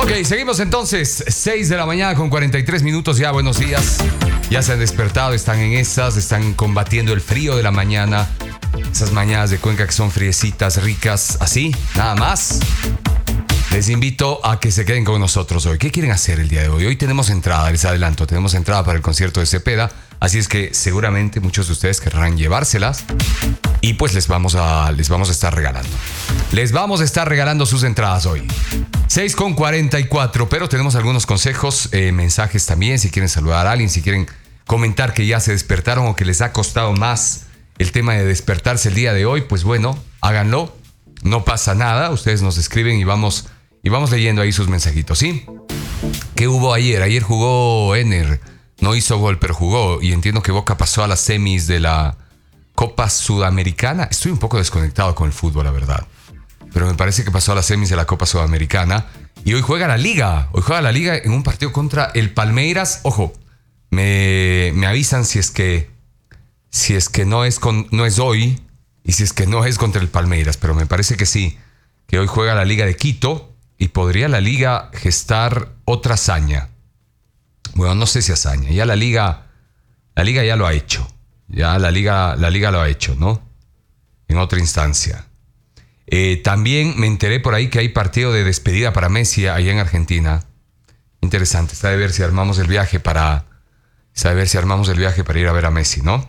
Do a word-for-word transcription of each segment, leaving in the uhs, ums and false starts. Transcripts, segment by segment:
Ok, seguimos entonces. seis de la mañana con cuarenta y tres minutos. Ya, buenos días. Ya se han despertado, están en esas, están combatiendo el frío de la mañana. Esas mañanas de Cuenca que son friecitas, ricas, así, nada más. Les invito a que se queden con nosotros hoy. ¿Qué quieren hacer el día de hoy? Hoy tenemos entrada, les adelanto, tenemos entrada para el concierto de Cepeda. Así es que seguramente muchos de ustedes querrán llevárselas. Y pues les vamos a, les vamos a estar regalando. Les vamos a estar regalando sus entradas hoy. seis con cuarenta y cuatro, pero tenemos algunos consejos, eh, mensajes también, si quieren saludar a alguien, si quieren comentar que ya se despertaron o que les ha costado más el tema de despertarse el día de hoy, pues bueno, háganlo. No pasa nada, ustedes nos escriben y vamos, y vamos leyendo ahí sus mensajitos, ¿sí? ¿Qué hubo ayer? Ayer jugó Ener, no hizo gol, pero jugó. Y entiendo que Boca pasó a las semis de la Copa Sudamericana. Estoy un poco desconectado con el fútbol, la verdad. Pero me parece que pasó a las semis de la Copa Sudamericana. Y hoy juega la Liga. Hoy juega la Liga en un partido contra el Palmeiras. Ojo, me, me avisan si es que, si es que no, es con, no es hoy y si es que no es contra el Palmeiras. Pero me parece que sí, que hoy juega la Liga de Quito y podría la Liga gestar otra hazaña. Bueno, no sé si hazaña. Ya la Liga, la Liga ya lo ha hecho. Ya la Liga, la Liga lo ha hecho, ¿no? En otra instancia. Eh, también me enteré por ahí que hay partido de despedida para Messi allá en Argentina. Interesante. Está de ver si armamos el viaje para... Está de ver si armamos el viaje para ir a ver a Messi, ¿no?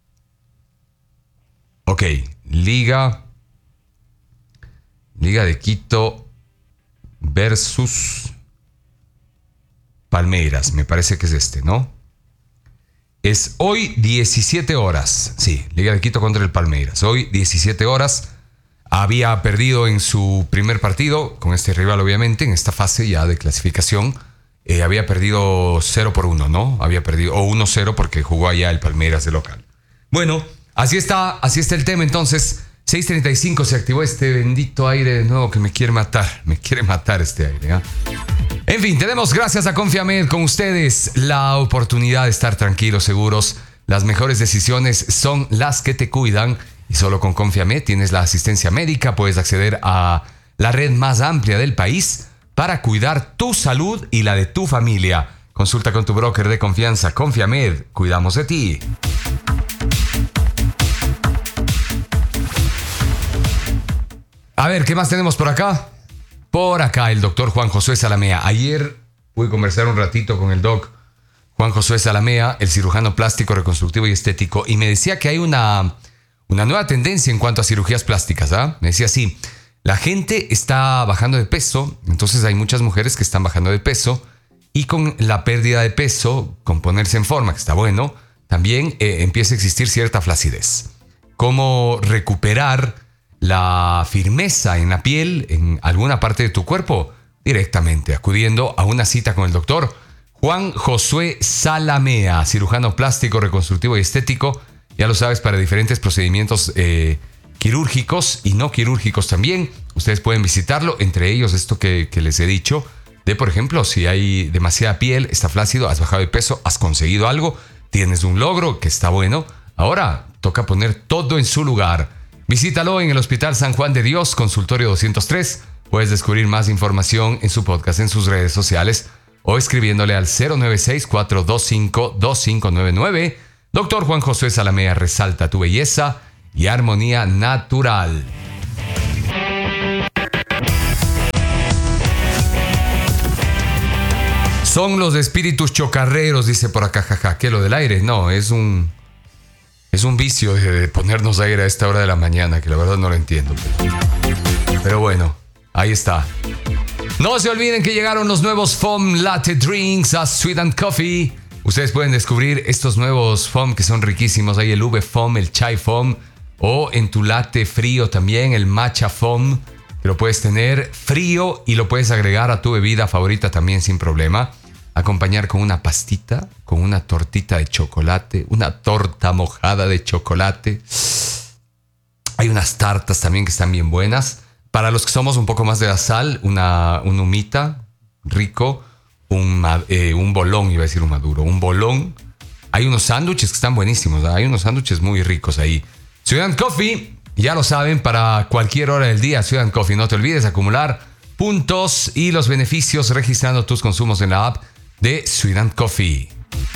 Ok. Liga... Liga de Quito versus Palmeiras. Me parece que es este, ¿no? Es hoy diecisiete horas. Sí, Liga de Quito contra el Palmeiras. Hoy diecisiete horas. Había perdido en su primer partido, con este rival obviamente, en esta fase ya de clasificación. Eh, había perdido cero por uno, ¿no? Había perdido, o uno cero porque jugó allá el Palmeiras de local. Bueno, así está, así está el tema entonces. seis treinta y cinco se activó este bendito aire de nuevo que me quiere matar. Me quiere matar este aire, ¿eh? En fin, tenemos gracias a Confiamed con ustedes la oportunidad de estar tranquilos, seguros. Las mejores decisiones son las que te cuidan. Y solo con Confiamed tienes la asistencia médica, puedes acceder a la red más amplia del país para cuidar tu salud y la de tu familia. Consulta con tu broker de confianza. Confiamed, cuidamos de ti. A ver, ¿qué más tenemos por acá? Por acá, el doctor Juan Josué Salamea. Ayer pude conversar un ratito con el doc Juan Josué Salamea, el cirujano plástico, reconstructivo y estético, y me decía que hay una... Una nueva tendencia en cuanto a cirugías plásticas, ¿ah? Me decía así, la gente está bajando de peso, entonces hay muchas mujeres que están bajando de peso y con la pérdida de peso, con ponerse en forma, que está bueno, también eh, empieza a existir cierta flacidez. ¿Cómo recuperar la firmeza en la piel, en alguna parte de tu cuerpo? Directamente acudiendo a una cita con el doctor Juan Josué Salamea, cirujano plástico, reconstructivo y estético. Ya lo sabes, para diferentes procedimientos eh, quirúrgicos y no quirúrgicos también. Ustedes pueden visitarlo, entre ellos esto que, que les he dicho. De, por ejemplo, si hay demasiada piel, está flácido, has bajado de peso, has conseguido algo, tienes un logro que está bueno. Ahora toca poner todo en su lugar. Visítalo en el Hospital San Juan de Dios, consultorio doscientos tres. Puedes descubrir más información en su podcast, en sus redes sociales o escribiéndole al cero nueve seis, cuatro dos cinco, dos cinco nueve nueve. Doctor Juan Josué Salamea, resalta tu belleza y armonía natural. Son los espíritus chocarreros, dice por acá, jaja. ¿Qué, lo del aire? No, es un... Es un vicio de ponernos aire a esta hora de la mañana, que la verdad no lo entiendo. Pero, pero bueno, ahí está. No se olviden que llegaron los nuevos Foam Latte Drinks a Sweet and Coffee. Ustedes pueden descubrir estos nuevos foam que son riquísimos. Hay el V-Foam, el Chai Foam o en tu latte frío también el Matcha Foam, que lo puedes tener frío y lo puedes agregar a tu bebida favorita también sin problema. Acompañar con una pastita, con una tortita de chocolate, una torta mojada de chocolate. Hay unas tartas también que están bien buenas. Para los que somos un poco más de la sal, una, un humita rico. Un, eh, un bolón, iba a decir un maduro, un bolón. Hay unos sándwiches que están buenísimos, ¿eh? Hay unos sándwiches muy ricos ahí. Sweet and Coffee, ya lo saben, para cualquier hora del día. Sweet and Coffee, no te olvides acumular puntos y los beneficios registrando tus consumos en la app de Sweet and Coffee.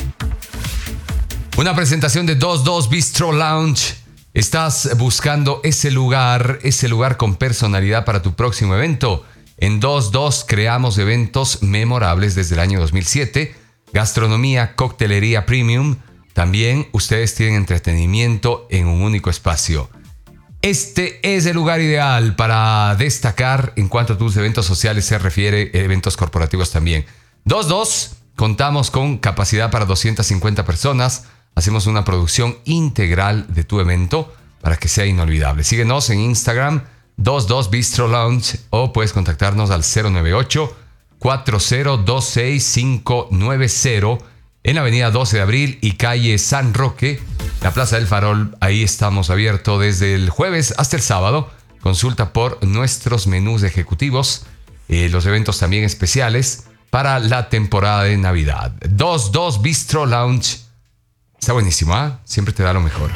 Una presentación de veintidos Bistro Lounge. ¿Estás buscando ese lugar, ese lugar con personalidad para tu próximo evento? En veintidos creamos eventos memorables desde el año dos mil siete. Gastronomía, coctelería premium. También ustedes tienen entretenimiento en un único espacio. Este es el lugar ideal para destacar en cuanto a tus eventos sociales se refiere, eventos corporativos también. veintidos, contamos con capacidad para doscientas cincuenta personas. Hacemos una producción integral de tu evento para que sea inolvidable. Síguenos en Instagram, veintidos Bistro Lounge, o puedes contactarnos al cero nueve ocho, cuatro cero dos seis, cinco nueve cero en la avenida doce de abril y calle San Roque, la Plaza del Farol. Ahí estamos abiertos desde el jueves hasta el sábado. Consulta por nuestros menús ejecutivos, eh, los eventos también especiales para la temporada de Navidad. veintidos Bistro Lounge. Está buenísimo, ¿ah? ¿eh? Siempre te da lo mejor.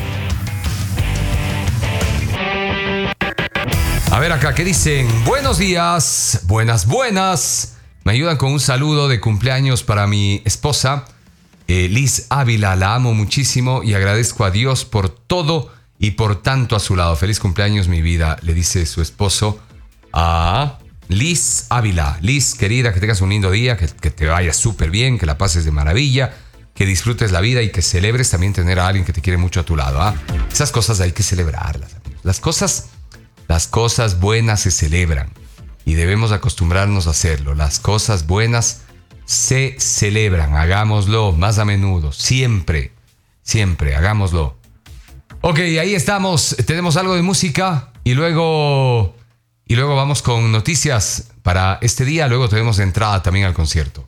A ver acá, ¿qué dicen? Buenos días, buenas, buenas. Me ayudan con un saludo de cumpleaños para mi esposa, eh, Liz Ávila. La amo muchísimo y agradezco a Dios por todo y por tanto a su lado. Feliz cumpleaños, mi vida, le dice su esposo a Liz Ávila. Liz, querida, que tengas un lindo día, que, que te vaya súper bien, que la pases de maravilla, que disfrutes la vida y que celebres también tener a alguien que te quiere mucho a tu lado. ¿ah? Esas cosas hay que celebrarlas. Las cosas, las cosas buenas se celebran y debemos acostumbrarnos a hacerlo. Las cosas buenas se celebran. Hagámoslo más a menudo. Siempre, siempre, hagámoslo. Ok, ahí estamos. Tenemos algo de música y luego, y luego vamos con noticias para este día. Luego tenemos entrada también al concierto.